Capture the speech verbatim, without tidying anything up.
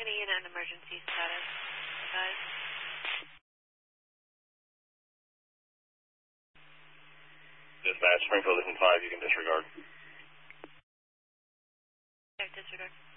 Any unit in emergency status, guys? Dispatch, Springfield isn't five, you can disregard. Okay, disregard.